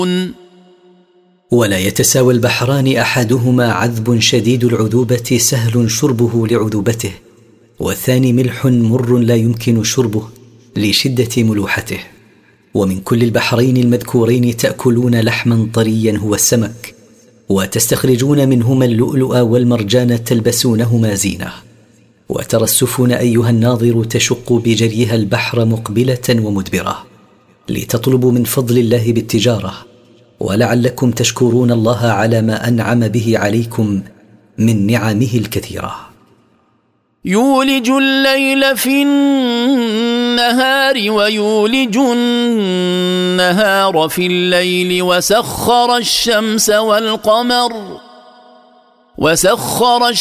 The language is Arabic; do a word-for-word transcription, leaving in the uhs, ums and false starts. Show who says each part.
Speaker 1: ولا يتساوى البحران أحدهما عذب شديد العذوبة سهل شربه لعذوبته، والثاني ملح مر لا يمكن شربه لشدة ملوحته. ومن كل البحرين المذكورين تأكلون لحما طريا هو السمك، وتستخرجون منهما اللؤلؤ والمرجان تلبسونهما زينة. وترى السفن أيها الناظر تشق بجريها البحر مقبلة ومدبرة لتطلبوا من فضل الله بالتجارة، ولعلكم تشكرون الله على ما أنعم به عليكم من نعمه الكثيرة.
Speaker 2: يولج الليل في النهار ويولج النهار في الليل وسخر الشمس والقمر وسخر